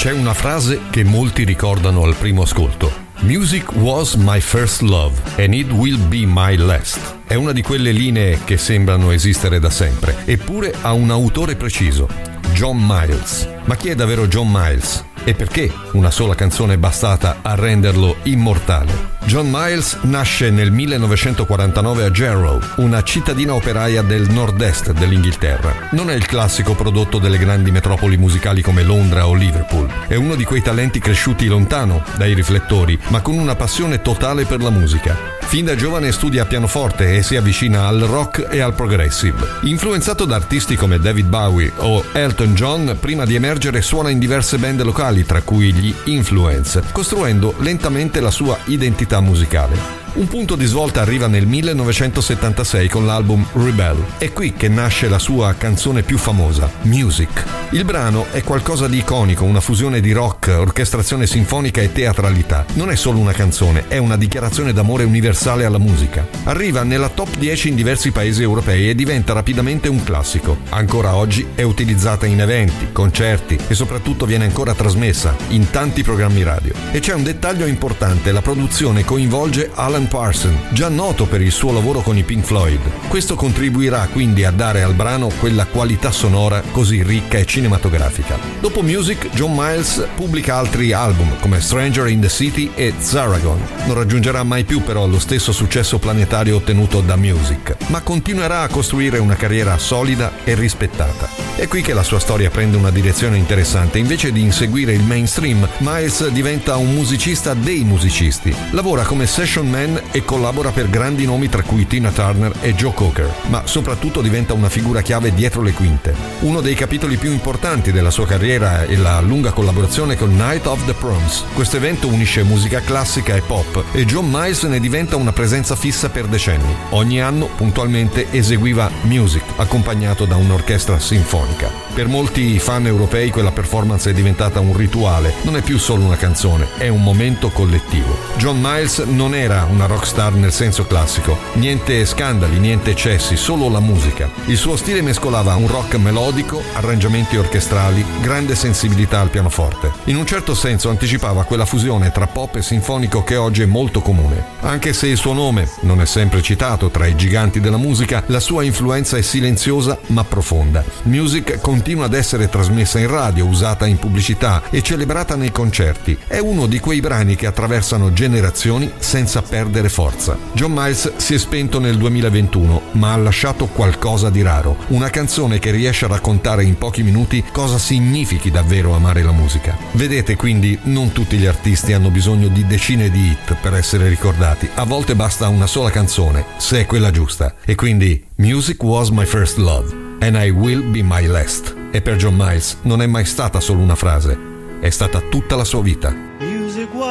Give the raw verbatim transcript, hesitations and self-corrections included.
C'è una frase che molti ricordano al primo ascolto. Music was my first love and it will be my last. È una di quelle linee che sembrano esistere da sempre, eppure ha un autore preciso, John Miles. Ma chi è davvero John Miles? E perché una sola canzone è bastata a renderlo immortale? John Miles nasce nel millenovecentoquarantanove a Jarrow, una cittadina operaia del nord-est dell'Inghilterra. Non è il classico prodotto delle grandi metropoli musicali come Londra o Liverpool. È uno di quei talenti cresciuti lontano dai riflettori, ma con una passione totale per la musica. Fin da giovane studia pianoforte e si avvicina al rock e al progressive. Influenzato da artisti come David Bowie o Elton John, prima di emergere suona in diverse band locali, tra cui gli Influence, costruendo lentamente la sua identità musicale. Un punto di svolta arriva nel millenovecentosettantasei con l'album Rebel. È qui che nasce la sua canzone più famosa, Music. Il brano è qualcosa di iconico, una fusione di rock, orchestrazione sinfonica e teatralità. Non è solo una canzone, è una dichiarazione d'amore universale alla musica. Arriva nella top dieci in diversi paesi europei e diventa rapidamente un classico. Ancora oggi è utilizzata in eventi, concerti e soprattutto viene ancora trasmessa in tanti programmi radio. E c'è un dettaglio importante, la produzione coinvolge Alan Parsons, già noto per il suo lavoro con i Pink Floyd. Questo contribuirà quindi a dare al brano quella qualità sonora così ricca e cinematografica. Dopo Music, John Miles pubblica altri album come Stranger in the City e Zaragon. Non raggiungerà mai più però lo stesso successo planetario ottenuto da Music, ma continuerà a costruire una carriera solida e rispettata. È qui che la sua storia prende una direzione interessante. Invece di inseguire il mainstream, Miles diventa un musicista dei musicisti. Lavora come session man e collabora per grandi nomi tra cui Tina Turner e Joe Cocker, ma soprattutto diventa una figura chiave dietro le quinte. Uno dei capitoli più importanti della sua carriera è la lunga collaborazione con Night of the Proms. Questo evento unisce musica classica e pop e John Miles ne diventa una presenza fissa per decenni. Ogni anno puntualmente eseguiva Music, accompagnato da un'orchestra sinfonica. Per molti fan europei quella performance è diventata un rituale, non è più solo una canzone, è un momento collettivo. John Miles non era una rockstar nel senso classico, niente scandali, niente eccessi, solo la musica. Il suo stile mescolava un rock melodico, arrangiamenti orchestrali, grande sensibilità al pianoforte. In un certo senso anticipava quella fusione tra pop e sinfonico che oggi è molto comune. Anche se il suo nome non è sempre citato tra i giganti della musica, la sua influenza è silenziosa ma profonda. Music continua ad essere trasmessa in radio, usata in pubblicità e celebrata nei concerti. È uno di quei brani che attraversano generazioni senza perdere forza. John Miles si è spento nel duemilaventuno, ma ha lasciato qualcosa di raro. Una canzone che riesce a raccontare in pochi minuti cosa significhi davvero amare la musica. Vedete, quindi non tutti gli artisti hanno bisogno di decine di hit per essere ricordati. A volte basta una sola canzone, se è quella giusta. E quindi Music was my first love and I will be my last. E per John Miles non è mai stata solo una frase, è stata tutta la sua vita.